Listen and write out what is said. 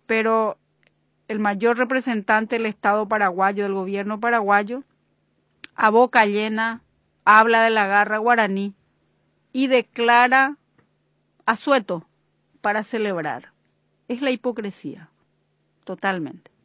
pero el mayor representante del Estado paraguayo, del gobierno paraguayo, a boca llena habla de la garra guaraní y declara asueto para celebrar. Es la hipocresía, totalmente.